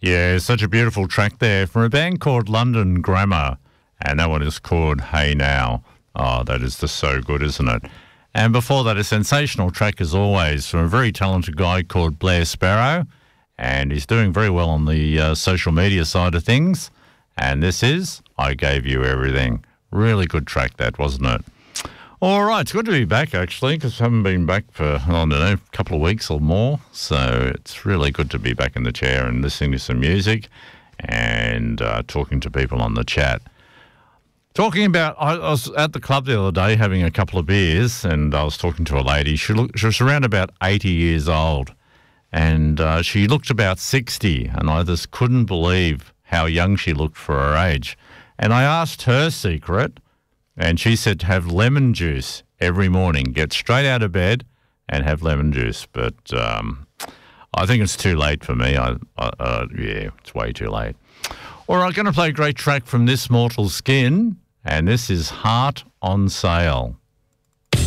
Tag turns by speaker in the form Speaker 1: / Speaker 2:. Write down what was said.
Speaker 1: Yeah, such a beautiful track there from a band called London Grammar, and that one is called Hey Now. Oh, that is just so good, isn't it? And before that, a sensational track as always from a very talented guy called Blair Sparrow, and he's doing very well on the social media side of things. And this is I Gave You Everything. Really good track that, wasn't it? All right, it's good to be back, actually, because I haven't been back for, I don't know, a couple of weeks or more. So it's really good to be back in the chair and listening to some music and talking to people on the chat. Talking about, I was at the club the other day having a couple of beers, and I was talking to a lady. She was around about 80 years old, and she looked about 60, and I just couldn't believe how young she looked for her age. And I asked her secret, and she said to have lemon juice every morning. Get straight out of bed and have lemon juice. But I think it's too late for me. Yeah, it's way too late. All right, going to play a great track from This Mortal Skin, and this is Heart on Sale.